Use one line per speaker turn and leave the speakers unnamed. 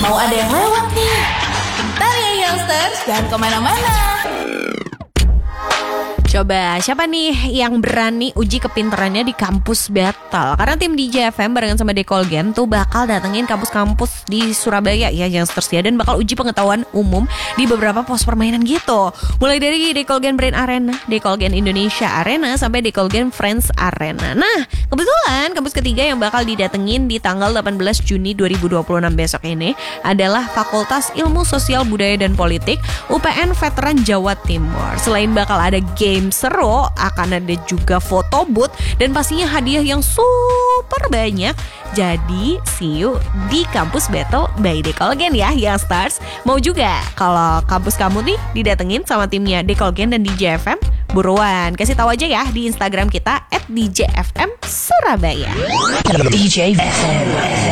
Mau ada yang lewat nih. Ntar ya youngsters, jangan kemana-mana.
Coba, siapa nih yang berani uji kepintarannya di kampus battle? Karena tim DJ FM barengan sama Dekolgen tuh bakal datengin kampus-kampus di Surabaya ya yang tersedia, dan bakal uji pengetahuan umum di beberapa pos permainan gitu. Mulai dari Dekolgen Brain Arena, Dekolgen Indonesia Arena, sampai Dekolgen Friends Arena. Nah, kebetulan kampus ketiga yang bakal didatengin di tanggal 18 Juni 2026 besok ini adalah Fakultas Ilmu Sosial Budaya dan Politik UPN Veteran Jawa Timur. Selain bakal ada game seru, akan ada juga foto booth dan pastinya hadiah yang super banyak. Jadi see you di kampus battle by Dekolgen ya youngsters. Mau juga kalau kampus kamu nih didatengin sama timnya Dekolgen dan DJ FM, buruan kasih tahu aja ya di Instagram kita @DJFM Surabaya.
DJ FM.